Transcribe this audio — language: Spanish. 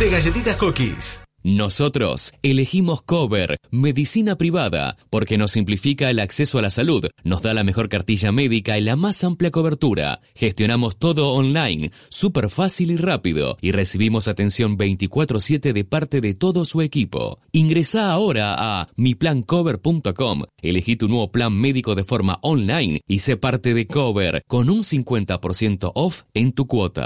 de galletitas Cookies. Nosotros elegimos Cover, medicina privada, porque nos simplifica el acceso a la salud, nos da la mejor cartilla médica y la más amplia cobertura. Gestionamos todo online, súper fácil y rápido, y recibimos atención 24/7 de parte de todo su equipo. Ingresá ahora a miplancover.com, elegí tu nuevo plan médico de forma online y sé parte de Cover, con un 50% off en tu cuota.